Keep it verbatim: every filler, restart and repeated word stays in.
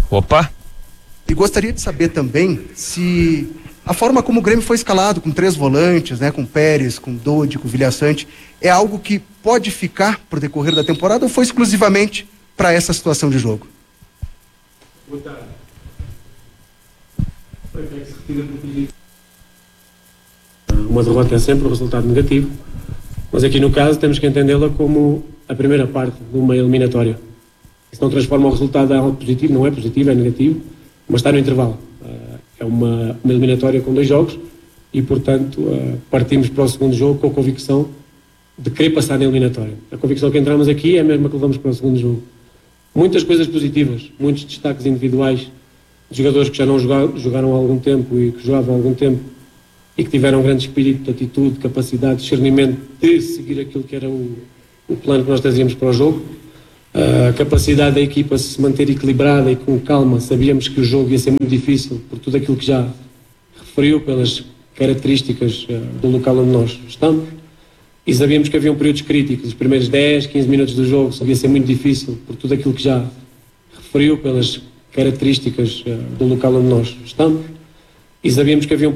Opa! E gostaria de saber também se a forma como o Grêmio foi escalado, com três volantes, né, com Pérez, com Dodi, com Vilhaçante, é algo que pode ficar para o decorrer da temporada ou foi exclusivamente para essa situação de jogo? Boa tarde. Uma derrota é sempre um resultado negativo, mas aqui no caso temos que entendê-la como a primeira parte de uma eliminatória. Isso não transforma o resultado em algo positivo, não é positivo, é negativo, mas está no intervalo. É uma, uma eliminatória com dois jogos e, portanto, partimos para o segundo jogo com a convicção de querer passar na eliminatória. A convicção que entramos aqui é a mesma que levamos para o segundo jogo. Muitas coisas positivas, muitos destaques individuais de jogadores que já não jogaram, jogaram há algum tempo e que jogavam há algum tempo e que tiveram um grande espírito, atitude, capacidade, discernimento de seguir aquilo que era o, o plano que nós trazíamos para o jogo. A capacidade da equipa se manter equilibrada e com calma. Sabíamos que o jogo ia ser muito difícil por tudo aquilo que já referiu, pelas características do local onde nós estamos, e sabíamos que haviam períodos críticos, os primeiros dez, quinze minutos do jogo ia ser muito difícil por tudo aquilo que já referiu, pelas características do local onde nós estamos, e sabíamos que haviam